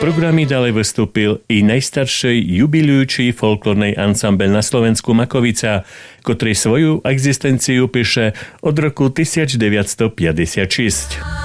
programe ďalej vystúpil i najstarší jubilujúci folklórnej ansambel na Slovensku Makovica, ktorý svoju existenciu píše od roku 1956.